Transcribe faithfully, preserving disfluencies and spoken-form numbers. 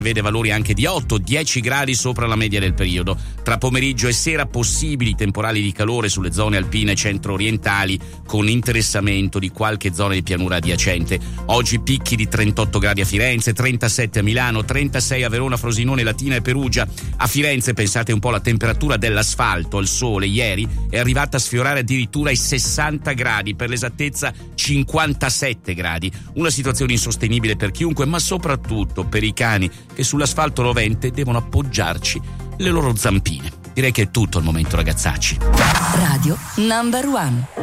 vede valori anche di otto dieci gradi sopra la media del periodo. Tra pomeriggio e sera possibili temporali di calore sulle zone alpine centro-orientali, con interessamento di qualche zona di pianura adiacente. Oggi picchi di trentotto gradi a Firenze, trentasette a Milano, trentasei a Verona, Frosinone, Latina e Perugia. A Firenze, pensate un po', la temperatura dell'asfalto al sole ieri è arrivata a sfiorare addirittura i sessanta gradi, per l'esattezza cinquantasette gradi. Una situazione insostenibile per chiunque, ma soprattutto per i cani che sull'asfalto rovente devono appoggiarci le loro zampine. Direi che è tutto al momento, ragazzacci. Radio Number One.